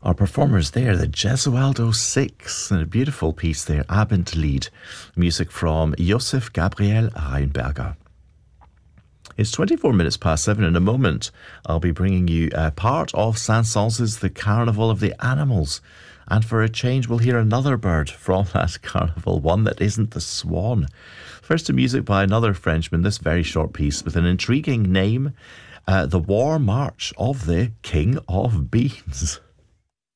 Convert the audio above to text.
Our performers there, the Gesualdo Six, and a beautiful piece there, Abendlied, music from Josef Gabriel Reinberger. It's 24 minutes past 7. In a moment, I'll be bringing you part of Saint-Saëns's The Carnival of the Animals. And for a change, we'll hear another bird from that carnival, one that isn't the swan. First to music by another Frenchman, this very short piece with an intriguing name, The War March of the King of Beans.